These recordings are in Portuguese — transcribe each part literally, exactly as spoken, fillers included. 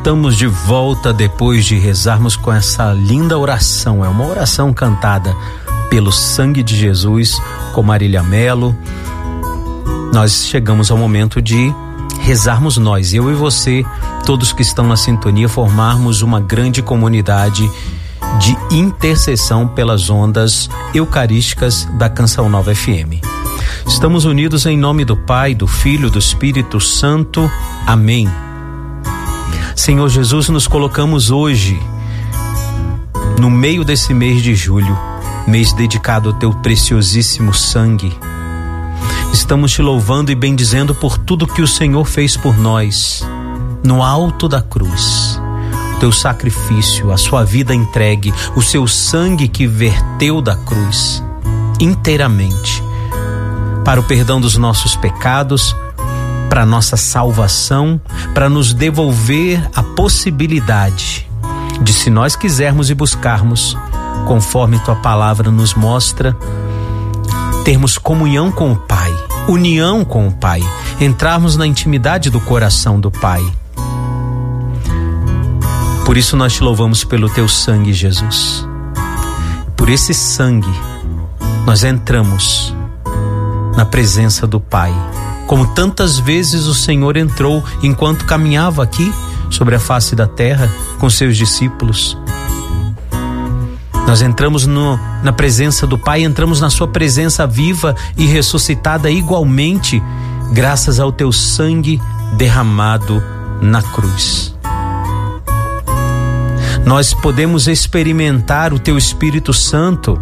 Estamos de volta depois de rezarmos com essa linda oração. É uma oração cantada pelo sangue de Jesus, com Marília Melo. Nós chegamos ao momento de rezarmos nós, eu e você, todos que estão na sintonia, formarmos uma grande comunidade de intercessão pelas ondas eucarísticas da Canção Nova F M. Estamos unidos em nome do Pai, do Filho, do Espírito Santo. Amém. Senhor Jesus, nos colocamos hoje no meio desse mês de julho, mês dedicado ao teu preciosíssimo sangue. Estamos te louvando e bendizendo por tudo que o Senhor fez por nós, no alto da cruz. O teu sacrifício, a sua vida entregue, o seu sangue que verteu da cruz inteiramente, para o perdão dos nossos pecados, para nossa salvação, para nos devolver a possibilidade de, se nós quisermos e buscarmos, conforme tua palavra nos mostra, termos comunhão com o Pai, união com o Pai, entrarmos na intimidade do coração do Pai. Por isso nós te louvamos pelo teu sangue, Jesus. Por esse sangue nós entramos na presença do Pai, como tantas vezes o Senhor entrou enquanto caminhava aqui sobre a face da terra com seus discípulos. Nós entramos no, na presença do Pai, entramos na sua presença viva e ressuscitada igualmente, graças ao teu sangue derramado na cruz. Nós podemos experimentar o teu Espírito Santo,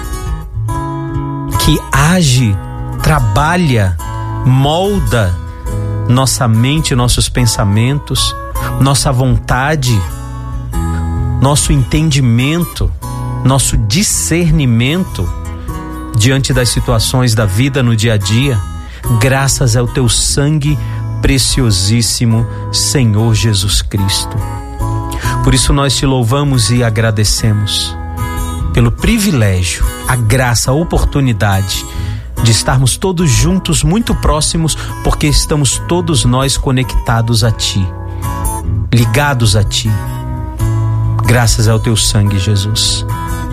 que age, trabalha, molda nossa mente, nossos pensamentos, nossa vontade, nosso entendimento, nosso discernimento diante das situações da vida no dia a dia, graças ao teu sangue preciosíssimo, Senhor Jesus Cristo. Por isso nós te louvamos e agradecemos pelo privilégio, a graça, a oportunidade de estarmos todos juntos, muito próximos, porque estamos todos nós conectados a Ti, ligados a Ti, graças ao Teu sangue, Jesus.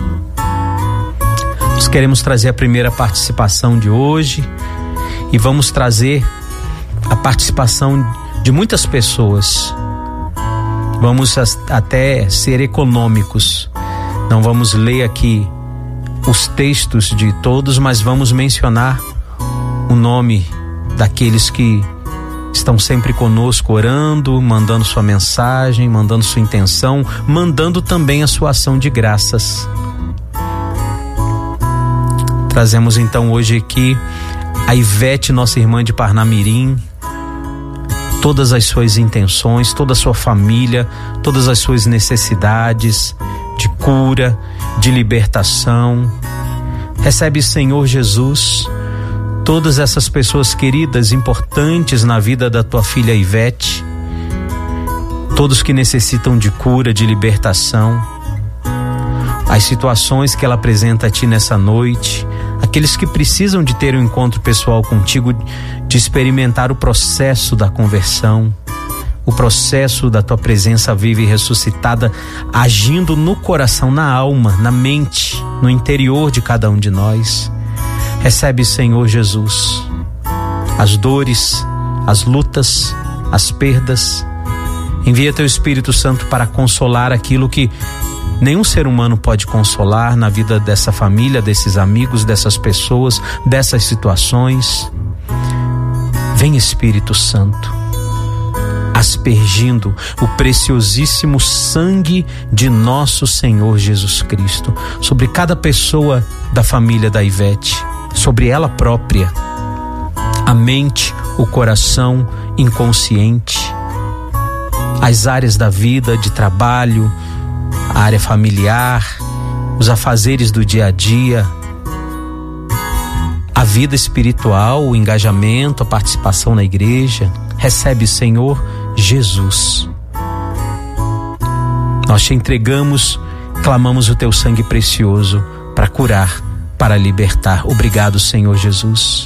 Nós queremos trazer a primeira participação de hoje e vamos trazer a participação de muitas pessoas. Vamos até ser econômicos, não vamos ler aqui os textos de todos, mas vamos mencionar o nome daqueles que estão sempre conosco, orando, mandando sua mensagem, mandando sua intenção, mandando também a sua ação de graças. Trazemos então hoje aqui a Ivete, nossa irmã de Parnamirim, todas as suas intenções, toda a sua família, todas as suas necessidades de cura, de libertação. Recebe, Senhor Jesus, todas essas pessoas queridas, importantes na vida da tua filha Ivete, todos que necessitam de cura, de libertação, as situações que ela apresenta a ti nessa noite, aqueles que precisam de ter um encontro pessoal contigo, de experimentar o processo da conversão, o processo da tua presença viva e ressuscitada, agindo no coração, na alma, na mente, no interior de cada um de nós. Recebe, Senhor Jesus, as dores, as lutas, as perdas. Envia teu Espírito Santo para consolar aquilo que nenhum ser humano pode consolar na vida dessa família, desses amigos, dessas pessoas, dessas situações. Vem, Espírito Santo, aspergindo o preciosíssimo sangue de nosso Senhor Jesus Cristo sobre cada pessoa da família da Ivete, sobre ela própria, a mente, o coração inconsciente, as áreas da vida, de trabalho, a área familiar, os afazeres do dia a dia, a vida espiritual, o engajamento, a participação na igreja. Recebe, Senhor Jesus. Nós te entregamos, clamamos o teu sangue precioso para curar, para libertar. Obrigado, Senhor Jesus.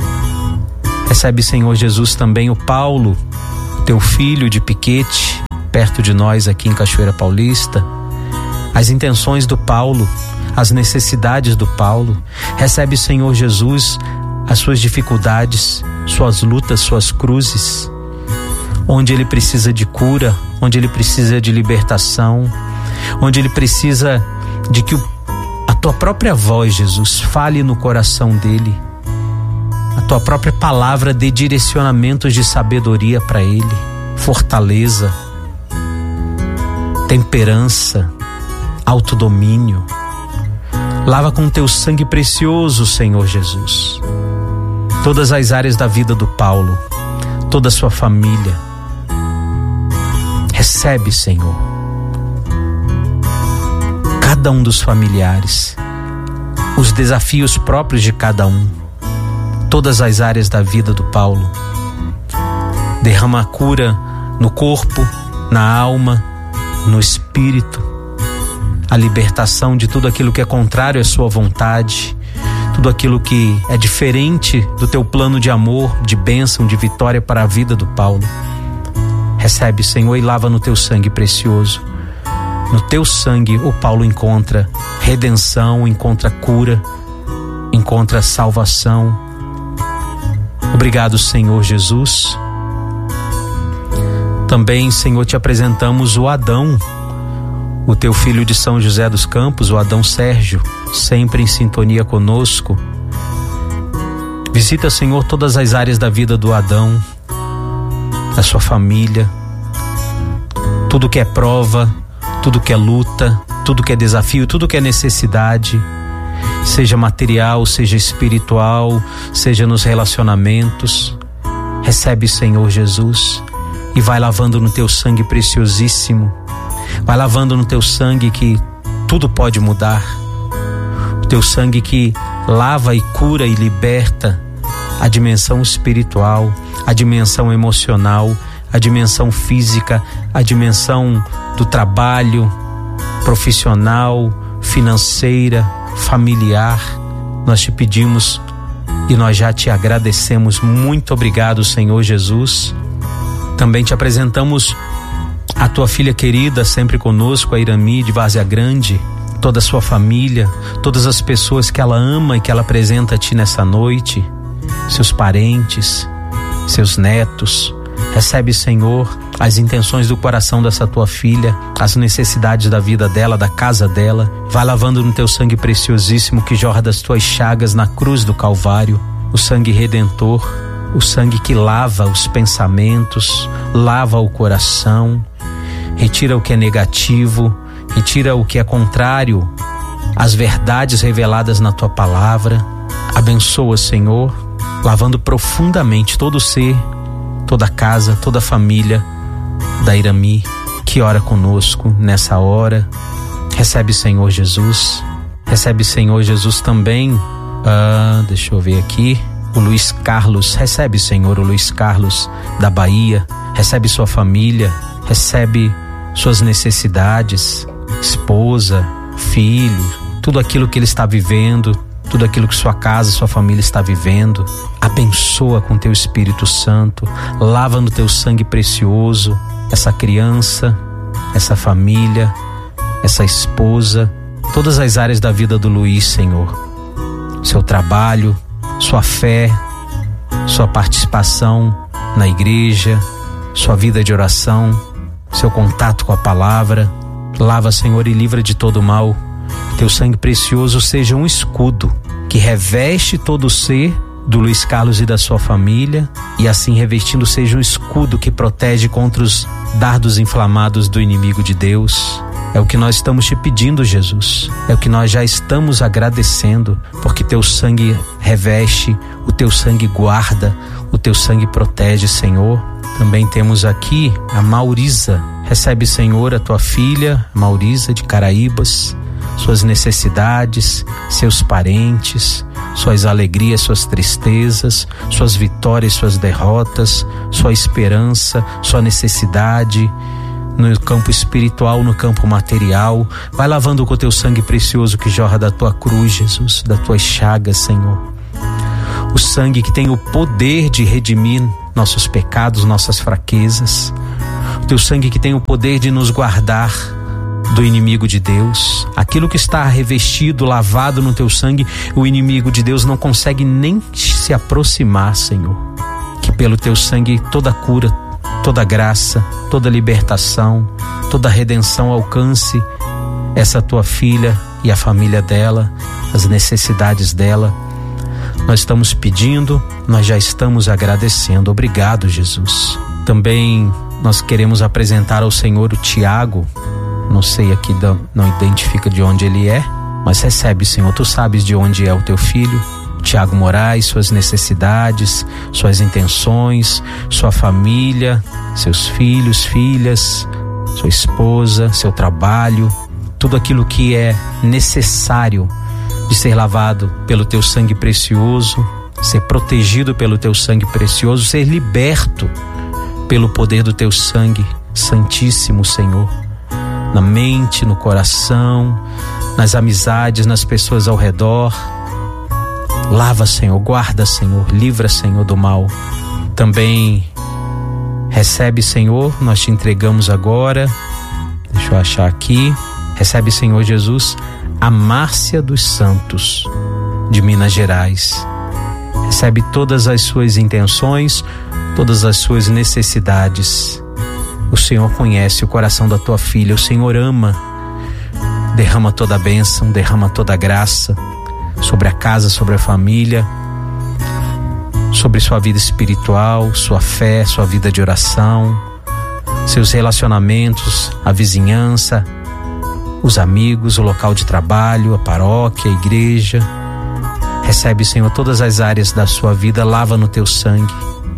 Recebe, Senhor Jesus, também o Paulo, teu filho de Piquete, perto de nós aqui em Cachoeira Paulista, as intenções do Paulo, as necessidades do Paulo. Recebe, Senhor Jesus, as suas dificuldades, suas lutas, suas cruzes, onde ele precisa de cura, onde ele precisa de libertação, onde ele precisa de que o, a tua própria voz, Jesus, fale no coração dele, a tua própria palavra dê direcionamentos de sabedoria para ele, fortaleza, temperança, autodomínio. Lava com teu sangue precioso, Senhor Jesus, todas as áreas da vida do Paulo, toda a sua família. Recebe, Senhor, cada um dos familiares, os desafios próprios de cada um, todas as áreas da vida do Paulo. Derrama a cura no corpo, na alma, no espírito, a libertação de tudo aquilo que é contrário à sua vontade, tudo aquilo que é diferente do teu plano de amor, de bênção, de vitória para a vida do Paulo. Recebe, Senhor, e lava no teu sangue precioso. No teu sangue o Paulo encontra redenção, encontra cura, encontra salvação. Obrigado, Senhor Jesus. Também, Senhor, te apresentamos o Adão, o teu filho de São José dos Campos, o Adão Sérgio, sempre em sintonia conosco. Visita, Senhor, todas as áreas da vida do Adão, da sua família, tudo que é prova, tudo que é luta, tudo que é desafio, tudo que é necessidade, seja material, seja espiritual, seja nos relacionamentos. Recebe, Senhor Jesus, e vai lavando no teu sangue preciosíssimo. Vai lavando no teu sangue que tudo pode mudar. O teu sangue que lava e cura e liberta a dimensão espiritual, a dimensão emocional, a dimensão física, a dimensão do trabalho profissional, financeira, familiar. Nós te pedimos e nós já te agradecemos. Muito obrigado, Senhor Jesus. Também te apresentamos a tua filha querida, sempre conosco, a Irami de Várzea Grande, toda a sua família, todas as pessoas que ela ama e que ela apresenta a ti nessa noite, seus parentes, seus netos. Recebe, Senhor, as intenções do coração dessa tua filha, as necessidades da vida dela, da casa dela. Vai lavando no teu sangue preciosíssimo que jorra das tuas chagas na cruz do Calvário, o sangue redentor, o sangue que lava os pensamentos, lava o coração, retira o que é negativo, retira o que é contrário às verdades reveladas na tua palavra. Abençoa, Senhor, lavando profundamente todo o ser, toda a casa, toda a família da Irami que ora conosco nessa hora. Recebe, Senhor Jesus. Recebe, Senhor Jesus, também, ah, deixa eu ver aqui, o Luiz Carlos. Recebe, Senhor, o Luiz Carlos da Bahia. Recebe sua família, recebe suas necessidades, esposa, filho, tudo aquilo que ele está vivendo, tudo aquilo que sua casa, sua família está vivendo. Abençoa com teu Espírito Santo, lava no teu sangue precioso essa criança, essa família, essa esposa, todas as áreas da vida do Luiz, Senhor. Seu trabalho, sua fé, sua participação na igreja, sua vida de oração, seu contato com a palavra. Lava, Senhor, e livra de todo mal. Teu sangue precioso seja um escudo que reveste todo o ser do Luiz Carlos e da sua família, e assim revestindo seja um escudo que protege contra os dardos inflamados do inimigo de Deus. É o que nós estamos te pedindo, Jesus. É o que nós já estamos agradecendo, porque teu sangue reveste, o teu sangue guarda, o teu sangue protege, Senhor. Também temos aqui a Maurisa. Recebe, Senhor, a tua filha, Maurisa de Caraíbas, suas necessidades, seus parentes, suas alegrias, suas tristezas, suas vitórias, suas derrotas, sua esperança, sua necessidade, no campo espiritual, no campo material. Vai lavando com o teu sangue precioso que jorra da tua cruz, Jesus, das tuas chagas, Senhor. O sangue que tem o poder de redimir nossos pecados, nossas fraquezas. teu sangue que tem o poder de nos guardar do inimigo de Deus. Aquilo que está revestido, lavado no teu sangue, o inimigo de Deus não consegue nem se aproximar, Senhor. Que pelo teu sangue toda cura, toda graça, toda libertação, toda redenção alcance essa tua filha e a família dela, as necessidades dela. Nós estamos pedindo, nós já estamos agradecendo. Obrigado, Jesus. Também nós queremos apresentar ao Senhor o Tiago. Não sei aqui, não identifica de onde ele é, mas recebe, Senhor. Tu sabes de onde é o teu filho, Tiago Moraes, suas necessidades, suas intenções, sua família, seus filhos, filhas, sua esposa, seu trabalho, tudo aquilo que é necessário de ser lavado pelo teu sangue precioso, ser protegido pelo teu sangue precioso, ser liberto pelo poder do teu sangue santíssimo, Senhor. Na mente, no coração, nas amizades, nas pessoas ao redor. Lava, Senhor, guarda, Senhor, livra, Senhor, do mal. Também recebe, Senhor, nós te entregamos agora, deixa eu achar aqui, recebe, Senhor Jesus, a Márcia dos Santos, de Minas Gerais. Recebe todas as suas intenções, todas as suas necessidades. O Senhor conhece o coração da tua filha, o Senhor ama. Derrama toda a bênção, derrama toda a graça sobre a casa, sobre a família, sobre sua vida espiritual, sua fé, sua vida de oração, seus relacionamentos, a vizinhança, os amigos, o local de trabalho, a paróquia, a igreja. Recebe, Senhor, todas as áreas da sua vida, lava no teu sangue.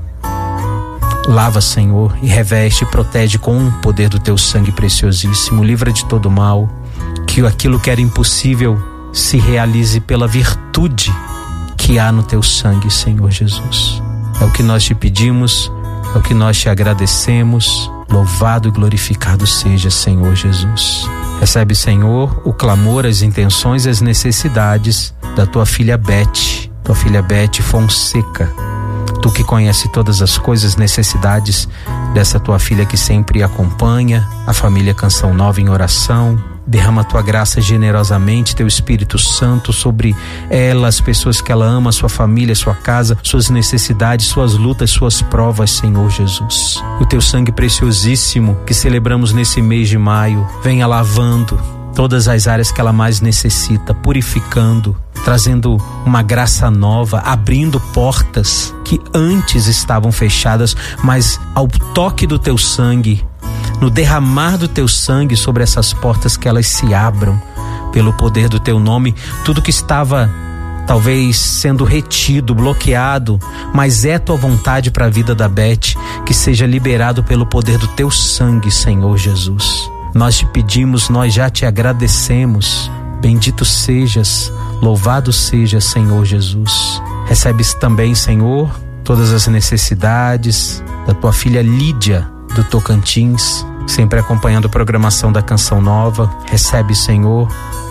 Lava, Senhor, e reveste e protege com o poder do teu sangue preciosíssimo. Livra de todo mal, que aquilo que era impossível se realize pela virtude que há no teu sangue, Senhor Jesus. É o que nós te pedimos, é o que nós te agradecemos. Louvado e glorificado seja, Senhor Jesus. Recebe, Senhor, o clamor, as intenções e as necessidades da tua filha Beth, tua filha Beth Fonseca. Tu que conhece todas as coisas, necessidades dessa tua filha que sempre acompanha a família Canção Nova em oração. Derrama a tua graça generosamente, teu Espírito Santo sobre ela, as pessoas que ela ama, sua família, sua casa, suas necessidades, suas lutas, suas provas, Senhor Jesus. O teu sangue preciosíssimo que celebramos nesse mês de maio, venha lavando todas as áreas que ela mais necessita, purificando, trazendo uma graça nova, abrindo portas que antes estavam fechadas, mas ao toque do teu sangue, no derramar do teu sangue sobre essas portas, que elas se abram pelo poder do teu nome. Tudo que estava talvez sendo retido, bloqueado, mas é tua vontade para a vida da Beth, que seja liberado pelo poder do teu sangue, Senhor Jesus. Nós te pedimos, nós já te agradecemos. Bendito sejas, louvado seja, Senhor Jesus. Recebes também, Senhor, todas as necessidades da tua filha Lídia do Tocantins, sempre acompanhando a programação da Canção Nova. Recebe, Senhor,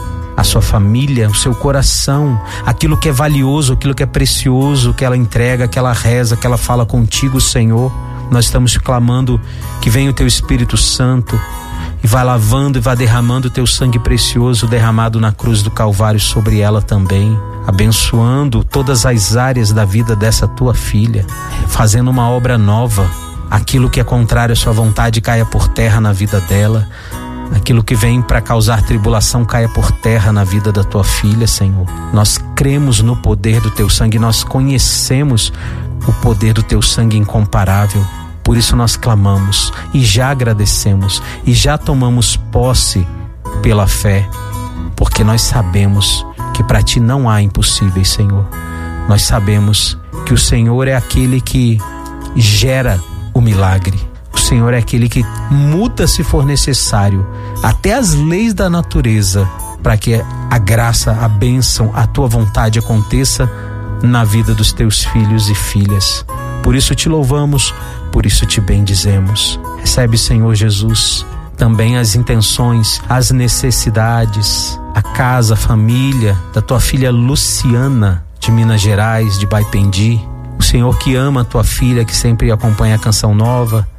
a sua família, o seu coração, aquilo que é valioso, aquilo que é precioso, que ela entrega, que ela reza, que ela fala contigo, Senhor. Nós estamos clamando que venha o teu Espírito Santo e vai lavando e vai derramando o teu sangue precioso derramado na cruz do Calvário sobre ela também, abençoando todas as áreas da vida dessa tua filha, fazendo uma obra nova. Aquilo que é contrário à sua vontade caia por terra na vida dela. Aquilo que vem para causar tribulação caia por terra na vida da tua filha, Senhor. Nós cremos no poder do teu sangue, nós conhecemos o poder do teu sangue incomparável. Por isso nós clamamos e já agradecemos e já tomamos posse pela fé, porque nós sabemos que para ti não há impossíveis, Senhor. Nós sabemos que o Senhor é aquele que gera o milagre. O Senhor é aquele que muda, se for necessário, até as leis da natureza, para que a graça, a bênção, a tua vontade aconteça na vida dos teus filhos e filhas. Por isso te louvamos, por isso te bendizemos. Recebe, Senhor Jesus, também as intenções, as necessidades, a casa, a família da tua filha Luciana, de Minas Gerais, de Baipendi. O Senhor que ama a tua filha, que sempre acompanha a Canção Nova,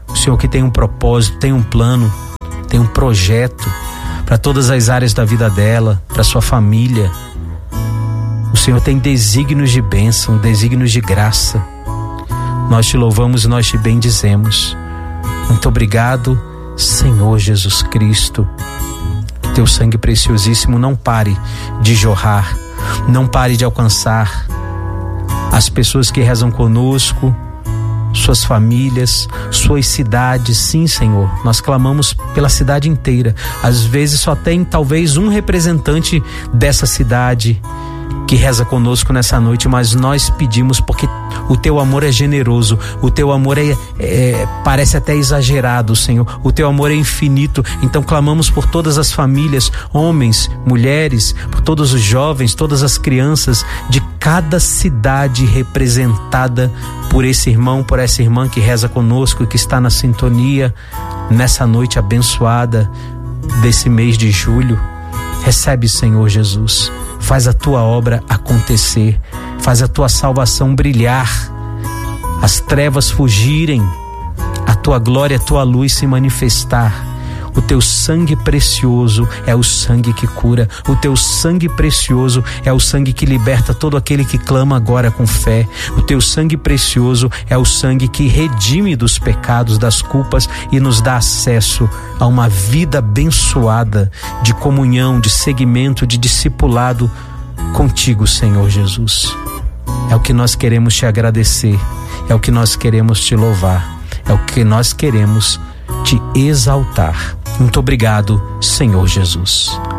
O Senhor que tem um propósito, tem um plano, tem um projeto para todas as áreas da vida dela, para sua família. O Senhor tem desígnios de bênção, desígnios de graça. Nós te louvamos e nós te bendizemos. Muito obrigado, Senhor Jesus Cristo. Que teu sangue preciosíssimo não pare de jorrar, não pare de alcançar as pessoas que rezam conosco, suas famílias, suas cidades. Sim, Senhor, nós clamamos pela cidade inteira. Às vezes só tem talvez um representante dessa cidade que reza conosco nessa noite, mas nós pedimos porque o teu amor é generoso, o teu amor é, é parece até exagerado, Senhor. O teu amor é infinito. Então clamamos por todas as famílias, homens, mulheres, por todos os jovens, todas as crianças de cada cidade representada por esse irmão, por essa irmã que reza conosco e que está na sintonia nessa noite abençoada desse mês de julho. Recebe, Senhor Jesus. Faz a tua obra acontecer, faz a tua salvação brilhar, as trevas fugirem, a tua glória, a tua luz se manifestar. O teu sangue precioso é o sangue que cura, o teu sangue precioso é o sangue que liberta todo aquele que clama agora com fé. O teu sangue precioso é o sangue que redime dos pecados, das culpas e nos dá acesso a uma vida abençoada de comunhão, de seguimento, de discipulado contigo, Senhor Jesus. É o que nós queremos te agradecer, é o que nós queremos te louvar, é o que nós queremos te exaltar. Muito obrigado, Senhor Jesus.